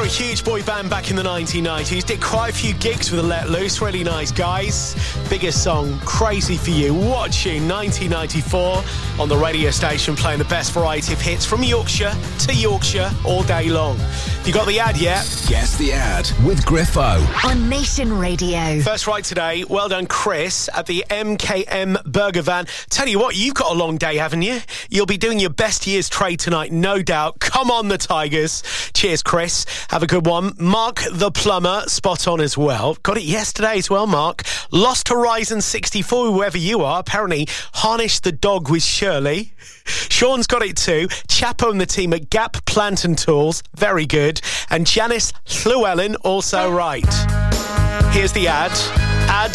were a huge boy band back in the 1990s. Did quite a few gigs with the Let Loose. Really nice guys. Biggest song, Crazy For You. What tune? 1994 on the radio station, playing the best variety of hits from Yorkshire to Yorkshire all day long. You got the ad yet? Guess the ad with Griffo on Nation Radio. First right today. Well done, Chris, at the MKM Burger Van. Tell you what, you've got a long day, haven't you? You'll be doing your best year's trade tonight, no doubt. Come on, the Tigers. Cheers, Chris. Have a good one. Mark the Plumber, spot on as well. Got it yesterday as well, Mark. Lost Horizon 64, whoever you are. Apparently, harnessed the dog with Shirley. Sean's got it too. Chapo and the team at Gap Plant and Tools. Very good. And Janice Llewellyn, also right. Here's the ad.